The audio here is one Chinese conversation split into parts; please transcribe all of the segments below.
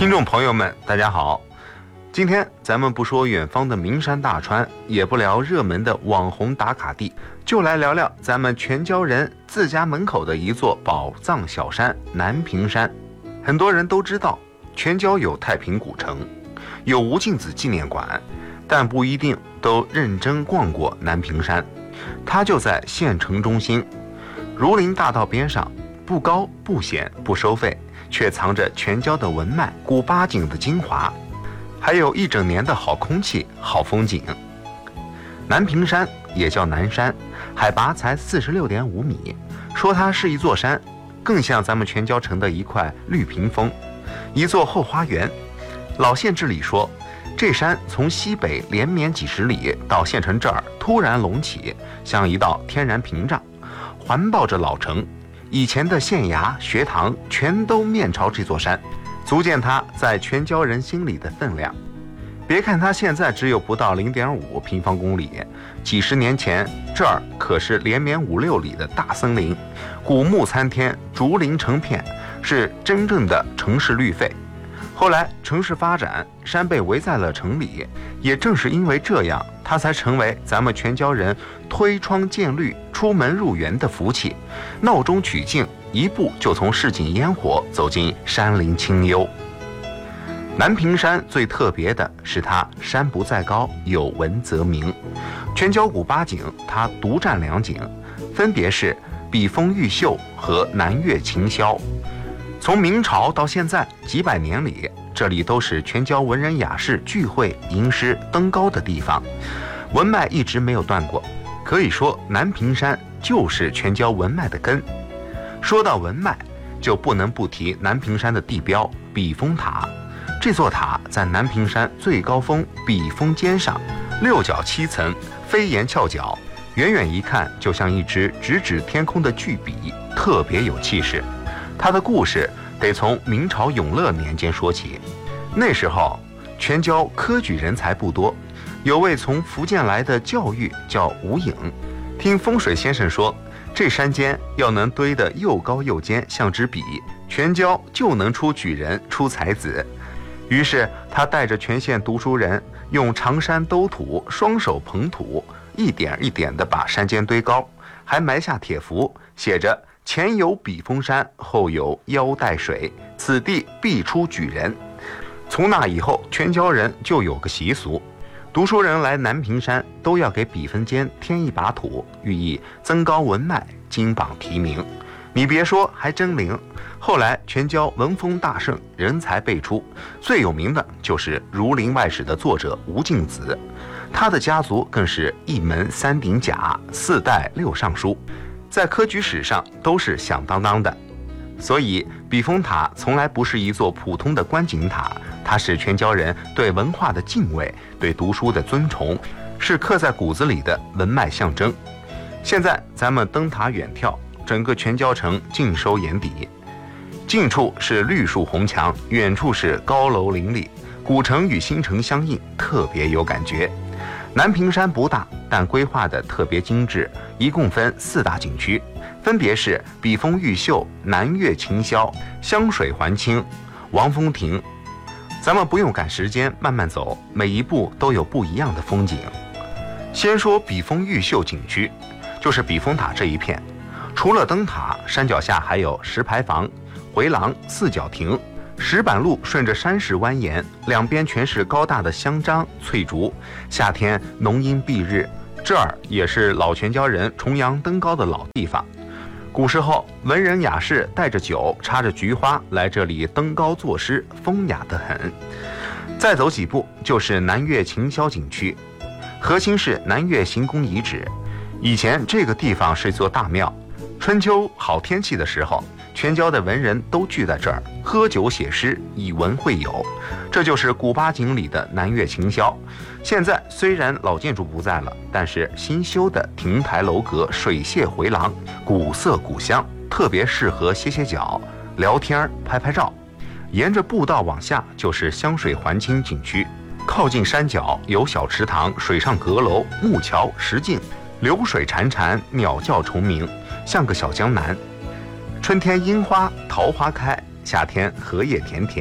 听众朋友们，大家好。今天咱们不说远方的名山大川，也不聊热门的网红打卡地，就来聊聊咱们全椒人自家门口的一座宝藏小山——南屏山。很多人都知道，全椒有太平古城，有吴敬梓纪念馆，但不一定都认真逛过南屏山。它就在县城中心，儒林大道边上，不高不显不收费，却藏着全椒的文脉、古八景的精华，还有一整年的好空气、好风景。南屏山也叫南山，海拔才46.5米，说它是一座山，更像咱们全椒城的一块绿屏风，一座后花园。老县志里说，这山从西北连绵几十里到县城这儿突然隆起，像一道天然屏障，环抱着老城。以前的县衙、学堂全都面朝这座山，足见它在全椒人心里的分量。别看它现在只有不到0.5平方公里，几十年前这儿可是连绵5-6里的大森林，古木参天，竹林成片，是真正的城市绿肺。后来城市发展，山被围在了城里，也正是因为这样，它才成为咱们全椒人推窗见绿、出门入园的福气。闹中取静，一步就从市井烟火走进山林清幽。南屏山最特别的是它山不在高，有闻则名。全椒古八景，它独占2景，分别是笔锋玉秀和南岳琴霄。从明朝到现在几百年里，这里都是全椒文人雅士聚会、吟诗、登高的地方，文脉一直没有断过。可以说，南屏山就是全椒文脉的根。说到文脉，就不能不提南屏山的地标笔锋塔。这座塔在南屏山最高峰笔锋尖上，6角7层，飞檐翘角，远远一看就像一支直指天空的巨笔，特别有气势。它的故事得从明朝永乐年间说起。那时候全椒科举人才不多，有位从福建来的教育叫吴颖，听风水先生说，这山间要能堆得又高又尖，像支笔，全椒就能出举人，出才子。于是他带着全县读书人，用长山兜土，双手捧土，一点一点地把山间堆高，还埋下帖符，写着前有笔锋山，后有腰带水，此地必出举人。从那以后，全椒人就有个习俗，读书人来南屏山都要给笔锋间添一把土，寓意增高文脉，金榜题名。你别说，还真灵。后来全椒文风大盛，人才辈出，最有名的就是《儒林外史》的作者吴敬梓，他的家族更是一门3顶甲，4代6尚书，在科举史上都是响当当的。所以笔锋塔从来不是一座普通的观景塔，它是全椒人对文化的敬畏，对读书的尊崇，是刻在骨子里的文脉象征。现在咱们登塔远眺，整个全椒城尽收眼底，近处是绿树红墙，远处是高楼林立，古城与新城相映，特别有感觉。南屏山不大，但规划的特别精致，一共分4大景区，分别是笔锋玉秀、南岳琴霄、香水环清、王峰亭。咱们不用赶时间，慢慢走，每一步都有不一样的风景。先说笔锋玉秀景区，就是笔锋塔这一片，除了灯塔，山脚下还有石牌坊、回廊、4角亭，石板路顺着山势蜿蜒，两边全是高大的香樟、翠竹，夏天浓荫蔽日。这儿也是老全椒人重阳登高的老地方。古时候，文人雅士带着酒，插着菊花来这里登高作诗，风雅得很。再走几步就是南岳琴霄景区，核心是南岳行宫遗址。以前这个地方是一座大庙，春秋好天气的时候，全椒的文人都聚在这儿喝酒写诗，以文会友。这就是古八景里的南岳琴霄。现在虽然老建筑不在了，但是新修的亭台楼阁、水榭回廊，古色古香，特别适合歇歇脚、聊天、拍拍照。沿着步道往下就是香水环清景区，靠近山脚有小池塘、水上阁楼、木桥、石径，流水潺潺，鸟叫虫鸣，像个小江南。春天樱花桃花开，夏天荷叶田田，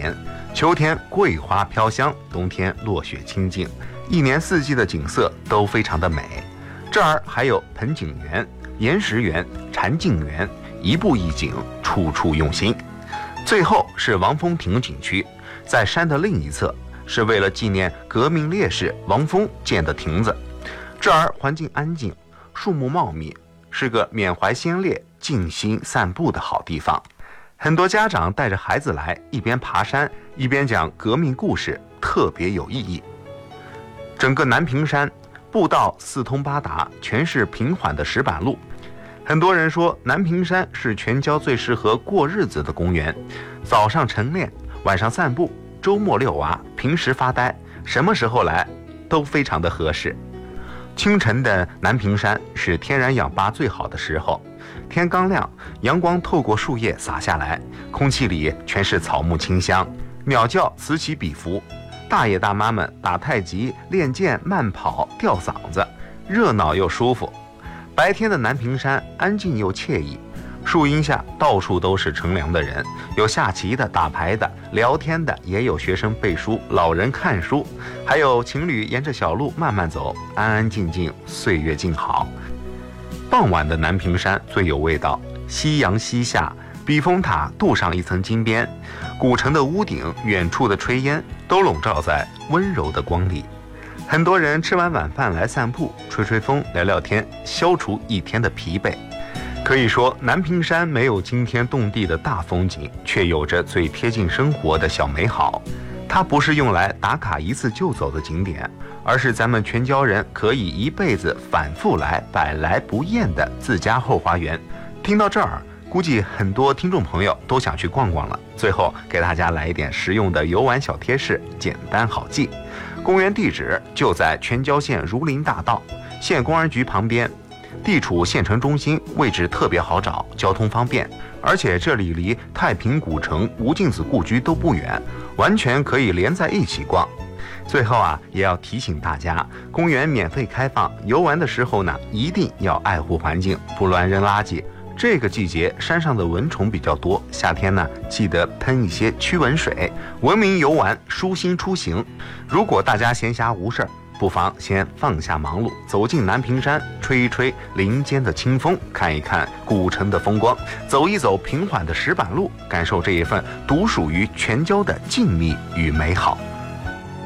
秋天桂花飘香，冬天落雪清净，一年四季的景色都非常的美。这儿还有盆景园、岩石园、禅境园，一步一景，处处用心。最后是王峰亭景区，在山的另一侧，是为了纪念革命烈士王峰建的亭子。这儿环境安静，树木茂密，是个缅怀先烈、静心散步的好地方。很多家长带着孩子来，一边爬山一边讲革命故事，特别有意义。整个南屏山步道四通八达，全是平缓的石板路。很多人说南屏山是全郊最适合过日子的公园，早上晨练，晚上散步，周末遛娃，平时发呆，什么时候来都非常的合适。清晨的南屏山是天然氧吧最好的时候，天刚亮，阳光透过树叶洒下来，空气里全是草木清香，鸟叫此起彼伏，大爷大妈们打太极、练剑、慢跑、吊嗓子，热闹又舒服。白天的南屏山安静又惬意，树荫下到处都是乘凉的人，有下棋的、打牌的、聊天的，也有学生背书、老人看书，还有情侣沿着小路慢慢走，安安静静，岁月静好。傍晚的南屏山最有味道，夕阳西下，避风塔镀上一层金边，古城的屋顶、远处的炊烟都笼罩在温柔的光里。很多人吃完晚饭来散步，吹吹风，聊聊天，消除一天的疲惫。可以说，南屏山没有惊天动地的大风景，却有着最贴近生活的小美好。它不是用来打卡一次就走的景点，而是咱们全郊人可以一辈子反复来、百来不厌的自家后花园。听到这儿，估计很多听众朋友都想去逛逛了。最后给大家来一点实用的游玩小贴士，简单好记。公园地址就在全椒县儒林大道，县公安局旁边，地处县城中心，位置特别好找，交通方便，而且这里离太平古城、吴敬梓故居都不远，完全可以连在一起逛。最后也要提醒大家，公园免费开放，游玩的时候呢，一定要爱护环境，不乱扔垃圾。这个季节山上的蚊虫比较多，夏天呢记得喷一些驱蚊水，文明游玩，舒心出行。如果大家闲暇无事，不妨先放下忙碌，走进南屏山，吹一吹林间的清风，看一看古城的风光，走一走平缓的石板路，感受这一份独属于全椒的静谧与美好。